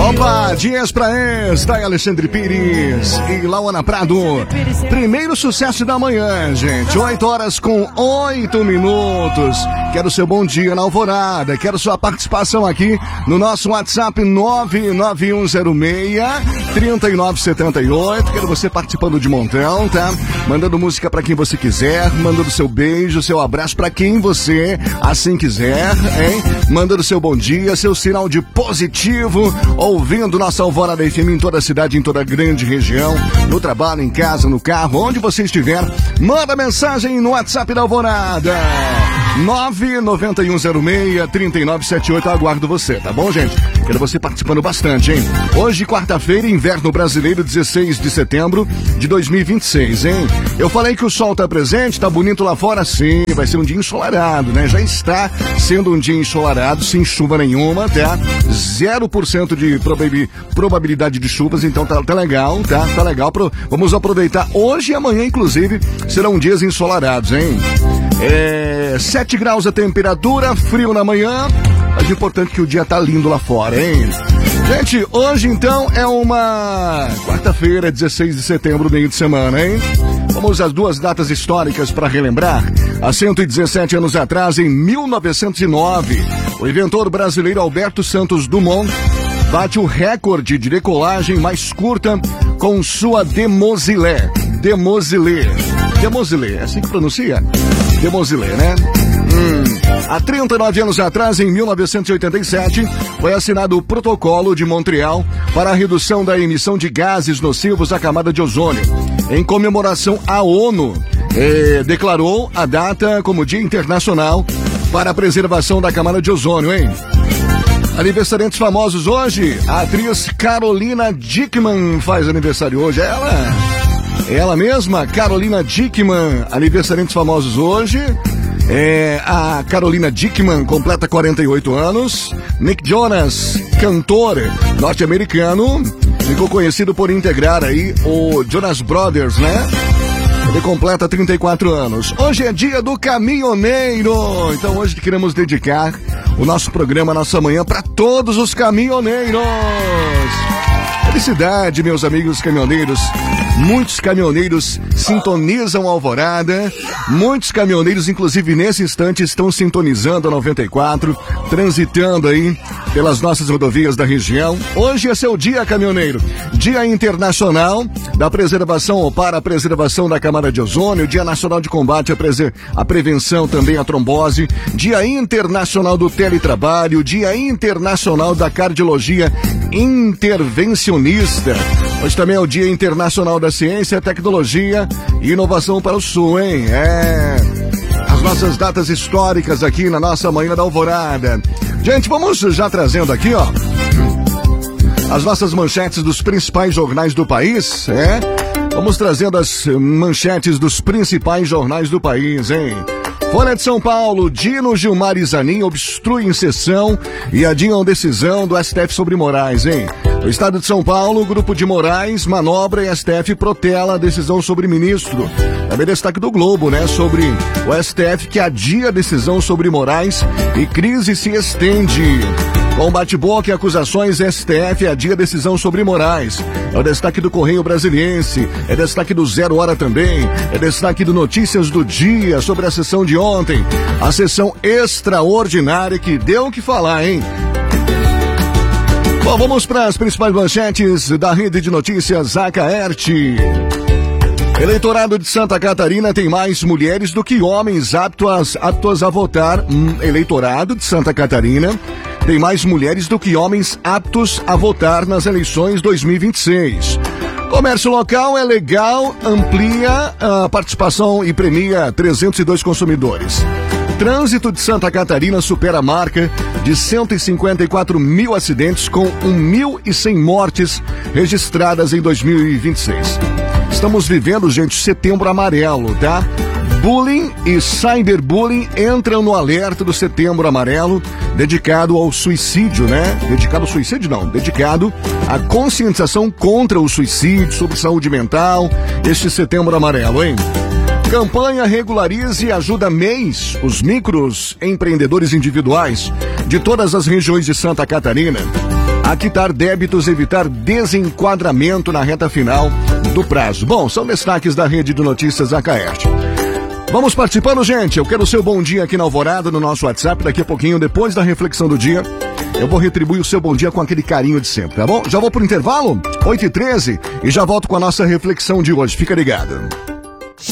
Opa, dias pra ex, da Alexandre Pires e Lauana Prado. Primeiro sucesso da manhã, gente. 8 horas com 8 minutos. Quero seu bom dia na Alvorada. Quero sua participação aqui no nosso WhatsApp 99106-3978. Quero você participando de montão, tá? Mandando música pra quem você quiser, mandando seu beijo, seu abraço pra quem você assim quiser, hein? Mandando seu bom dia, seu sinal de positivo, ouvindo nossa Alvorada FM em toda a cidade, em toda a grande região, no trabalho, em casa, no carro, onde você estiver, manda mensagem no WhatsApp da Alvorada. 99106-3978, aguardo você, tá bom, gente? Quero você participando bastante, hein? Hoje, quarta-feira, inverno brasileiro, 16 de setembro de 2026, hein? Eu falei que o sol tá presente, tá bonito lá fora, sim, vai ser um dia ensolarado, né? Já está sendo um dia ensolarado, sem chuva nenhuma, tá? 0% de probabilidade de chuvas, então tá legal, tá? Tá legal, vamos aproveitar hoje e amanhã, inclusive, serão dias ensolarados, hein? 7 graus a temperatura, frio na manhã, mas o importante é que o dia tá lindo lá fora, hein? Gente, hoje então é uma quarta-feira, 16 de setembro, meio de semana, hein? Vamos às duas datas históricas para relembrar. Há 117 anos atrás, em 1909, o inventor brasileiro Alberto Santos Dumont bate o recorde de decolagem mais curta com sua Demoiselle. Demoiselle, é assim que pronuncia? Demoiselle, né? Há 39 anos atrás, em 1987, foi assinado o Protocolo de Montreal para a redução da emissão de gases nocivos à camada de ozônio. Em comemoração, a ONU declarou a data como Dia Internacional para a Preservação da Camada de Ozônio, hein? Aniversariantes famosos hoje, a atriz Carolina Dickmann faz aniversário hoje. Ela mesma, Carolina Dickmann, aniversariantes famosos hoje. A Carolina Dickmann completa 48 anos. Nick Jonas, cantor norte-americano, ficou conhecido por integrar aí o Jonas Brothers, né? Ele completa 34 anos. Hoje é dia do caminhoneiro. Então hoje queremos dedicar o nosso programa, a nossa manhã, para todos os caminhoneiros. Felicidade, meus amigos caminhoneiros. Muitos caminhoneiros sintonizam a Alvorada. Muitos caminhoneiros, inclusive nesse instante, estão sintonizando a 94, transitando aí pelas nossas rodovias da região. Hoje é seu dia, caminhoneiro. Dia Internacional da Preservação ou para a Preservação da Camada de Ozônio. Dia Nacional de Combate à Prevenção também à Trombose. Dia Internacional do Teletrabalho. Dia Internacional da Cardiologia Intervencionista. Hoje também é o Dia Internacional da Ciência, Tecnologia e Inovação para o Sul, hein? As nossas datas históricas aqui na nossa Manhã da Alvorada. Gente, vamos já trazendo aqui, ó, as nossas manchetes dos principais jornais do país, Vamos trazendo as manchetes dos principais jornais do país, hein? Folha de São Paulo, Dino, Gilmar e Zanin obstruem sessão e adiam decisão do STF sobre Moraes, hein? No estado de São Paulo, o grupo de Moraes manobra e STF protela a decisão sobre ministro. Também destaque do Globo, né? Sobre o STF que adia a decisão sobre Moraes e crise se estende. Com bate-boca e acusações, STF adia a decisão sobre Moraes. É o destaque do Correio Brasiliense, é destaque do Zero Hora também, é destaque do Notícias do Dia sobre a sessão de ontem. A sessão extraordinária que deu o que falar, hein? Bom, vamos para as principais manchetes da rede de notícias Acaerte. Eleitorado de Santa Catarina tem mais mulheres do que homens aptos a votar. Eleitorado de Santa Catarina tem mais mulheres do que homens aptos a votar nas eleições 2026. Comércio local é legal, amplia a participação e premia 302 consumidores. Trânsito de Santa Catarina supera a marca de 154 mil acidentes com 1.100 mortes registradas em 2026. Estamos vivendo, gente, Setembro Amarelo, tá? Bullying e cyberbullying entram no alerta do Setembro Amarelo, dedicado ao suicídio, né? Dedicado à conscientização contra o suicídio, sobre saúde mental, este Setembro Amarelo, hein? Campanha Regularize e ajuda MEIs, os micros empreendedores individuais de todas as regiões de Santa Catarina. a quitar débitos, evitar desenquadramento na reta final do prazo. Bom, são destaques da Rede de Notícias Acaerte. Vamos participando, gente. Eu quero o seu bom dia aqui na Alvorada, no nosso WhatsApp. Daqui a pouquinho, depois da reflexão do dia, eu vou retribuir o seu bom dia com aquele carinho de sempre, tá bom? Já vou pro intervalo, 8h13, e já volto com a nossa reflexão de hoje. Fica ligado.